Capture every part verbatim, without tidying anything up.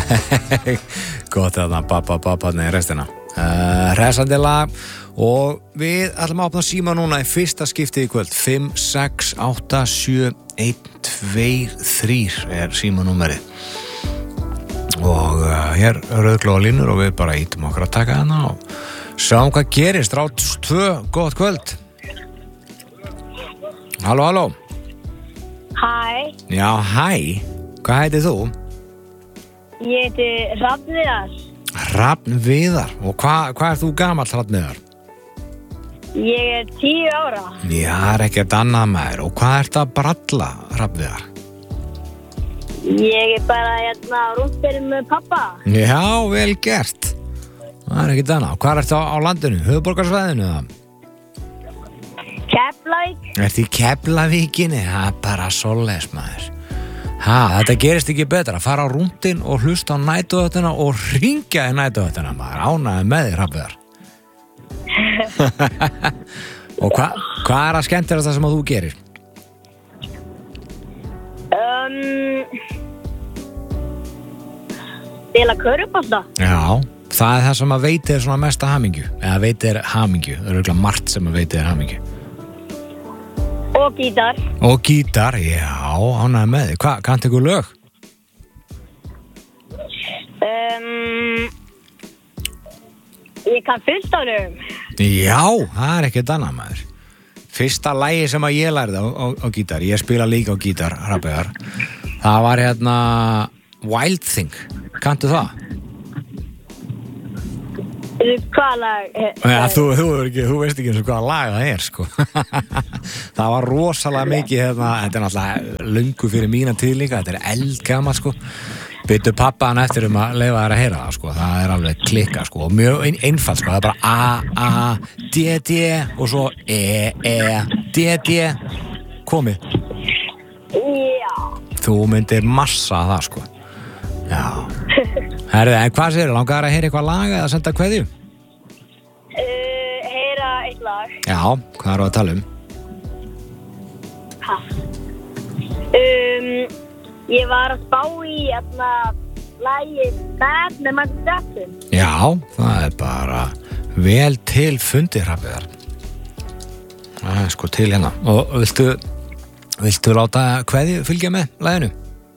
Gott þarna, pappa, pappa, nei, restina uh, Hressandi lag og við ætlum að opna síma núna í fyrsta skipti í kvöld fimm, sex, átta, sjö, einn, tveir, þrír er símanúmerið og uh, hér rauðglóa línur og við bara ítum okkur að taka hana og sjáum hvað gerist. Ráts tvö, gott kvöld. Halló, halló. Hæ. Já, hæ. Hvað heitir þú? Ég heiti Hrafn Viðar. Hrafn Viðar. Og hvað hva er þú gamall, Hrafn Viðar? Ég er tíu ára. Já, það er ekkert annað maður. Og hvað ert að bralla, Hrafn Viðar? Ég er bara hérna á rúndferð með pappa. Já, vel gert. Það er ekkert annað. Hvað ertu á, á landinu? Höfuðborgarsvæðinu eða? Keflavík. Ertu í Keflavíkinni? Það er bara svoleiðis maður. Ha, þetta gerist ekki betra. Fara á rúndin og hlusta á nætuðöttina og hringja í nætuðöttina maður. Ánægði með þér, Hrafn Viðar. Og hvað hva er að skemmtilegast það sem að þú gerir? Um, Spila körfubolta. Já, það er það sem að veitir svona mesta hamingju. Eða veitir hamingju. Það er örugglega margt sem að veitir hamingju. Og gítar. Og gítar, já, ánægði með þig. Hvað, kanntu ykkur lög? Um, ég kann fullt á lögum. Já, það er ekkert annað maður. Fyrsta lagi sem að ég lærði á, á, á gítar, ég spila líka á gítar, Hrafn Viðar, það var hérna Wild Thing. Kanntu það? Hvað lag? Ja, þú, þú, ekki, þú veist ekki eins og hvaða lag það er, sko. Það var rosalega mikið, hérna, þetta er náttúrulega löngu fyrir mína tíð líka, þetta er eldgamalt, sko. Byttu pappa hann eftir um að leyfa þær að heyra það, sko. Það er alveg klikka, sko, og mjög ein, einfalt, sko. Það er bara A, A, D, D og svo E, E, D, D. Komið. Já. Þú myndir massa það, sko. Já. Herðu, en hvað segirðu? Langar að heyra eitthvað lag eða senda kveðju? Uh, heyra eitt lag. Já, hvað eru að tala um? Ha. Um, ég var að spá í hérna lagið Bad með Michael Jackson. Já, það er bara vel til fundið, Hrafn Viðar. Það er sko til hérna. Og viltu, viltu láta kveðju fylgja með laginu?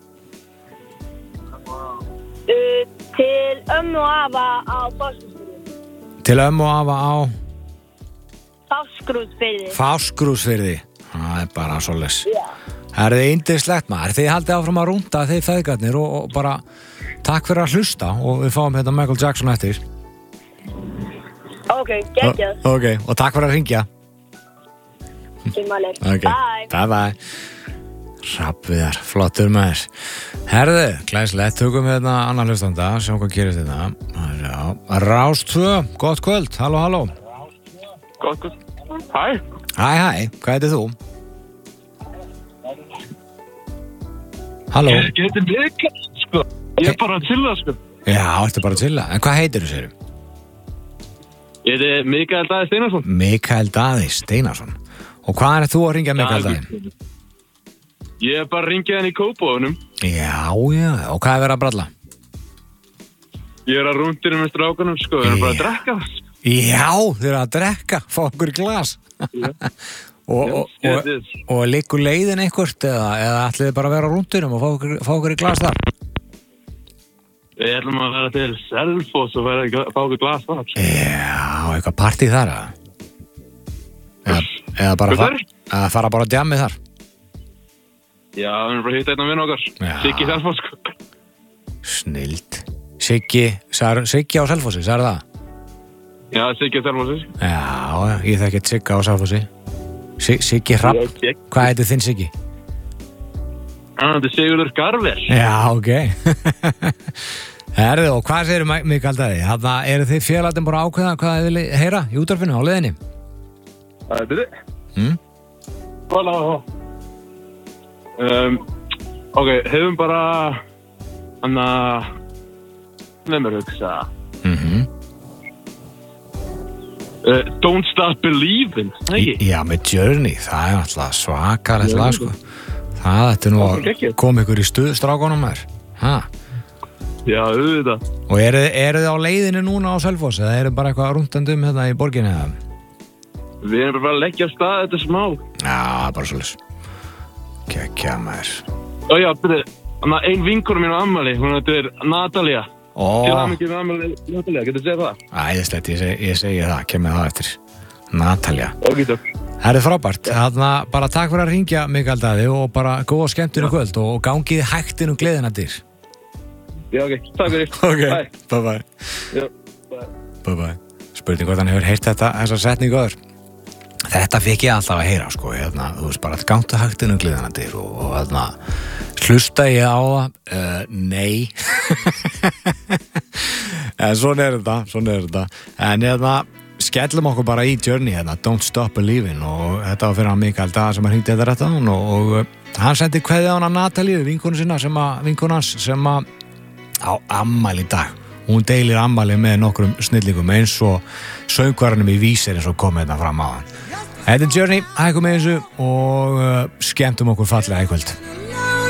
Uh, til ömmu og afa á Fáskrúðsfirði. Til ömmu og afa á Fáskrúðsfirði. Fáskrúðsfirði. Það er bara svoleiðis. Já. Það er yndislegt maður. Þið haldið áfram að rúnda þið feðgarnir og, og bara takk fyrir að hlusta og við fáum hérna Michael Jackson eftir. Ok, geggjað. O- Ok, og takk fyrir að hringja. Tímaleg. Ok, Bye. bye bye. Hrafn Viðar, flottur maður. Herðu, glæslegt, tökum við hérna annan hlustanda, sjáum hvað gerist þetta. Já, Rás tvö, gott kvöld, halló, halló. Gott kvöld. Hæ. Hæ, hæ, hvað heitir þú? Halló. Ég ég heiti Mikael, sko. Ég er bara að chilla, sko. Já, ertu bara að chilla. En hvað heitir þú, segirðu? Ég heiti Mikael Daði Steinarsson. Mikael Daði Steinarsson. Og hvað er þú að ringja Mikael Daði? Ég er bara að ringja henni í Kópavónum. Já, já, og hvað er verið að bralla? Ég er að rúndinu með strákunum, sko. Við erum bara að drekka það, sko. Já, þau eru að drekka, fá okkur í glas. og, og, og, og liggur leiðin eitthvað eða, eða ætlið þið bara að vera á rúndinum og fá okkur, fá okkur í glas þar? Við ætlum að vera til Selfoss og vera, fá okkur glas þar. Já, eitthvað partí þar eða? Eða, eða bara Hvað fara, eða fara bara að djammi þar? Já, við erum bara að hitta einn af vinn okkar. Já. Siggi Selfoss, sko. Snild. Siggi, sagði- Siggi á Selfossi, sagði það? Já, Siggi Selfoss. Já, já, ég þekki Sigga á Selfossi. Sig, Siggi Hrafn. Ég- Hvað heitir þinn Siggi? Hann heitir Sigurður Garver. Já, ok. Herðu, og hvað segir Mikael Daði? Þarna eru þið félagarnir bara að ákveða hvað þið viljið heyra í útvarpinu á leiðinni? Það er þið. Mm? Voilà. Um, ok, hefum bara hann að nefnir hugsa Mhm. uh, Don't Stop Believin', ekki? Já, með Journey, það er alltaf svakalegt lag, sko. Það ætti nú Það er að geggjað. koma ykkur í stuð, strákunum maður. Ha? Já, auðvitað. Og eru, eru þið á leiðinu núna á Selfoss eða eru bara eitthvað rúntandum hérna í borginni eða? Við erum bara að leggja af stað þetta smá. Já, bara svolítið. Kekja maður. Ó já, byrju, ein vinkona mín á ammali, hún heitir Natalia. Ó. Til hamingju með ammali Natalia, getur þú segið það? Æðislegt, ég, seg, ég segi það, kemur það eftir. Natalia. Ok, takk. Það er frábært. Þannig að bara takk fyrir að ringja Mikael Daði og bara góða skemmtun í kvöld og gangið hægtinn um gleðina dyr. Já, ok. Takk fyrir. Ok, bye. bye bye. Já, bye. Bye bye. Spurning hvort hann hefur heyrt þetta, þessa setningu öður. Þetta fikk ég alltaf að heyra, sko. Hérna, þú veist, bara að ganga hægtinn um gleðina dyr og, og hérna, hlusta ég á það? Uh, nei. En svona er þetta, svona er þetta. En hérna, skellum okkur bara í Journey hérna, Don't Stop Believin' og þetta var fyrir hann Mikael Daði sem að hringdi þetta rétt á hann og, og hann sendi kveðið á hana Natalíu, vinkonu sinna sem að, vinkonu hans sem að á ammæli í dag. Hún deilir ammæli með nokkrum snillingum eins og söngvarunum í Vísir eins og kom hérna fram á hann. Þetta er Journey, hækum með þessu og uh, skemmtum okkur fallega í kvöld.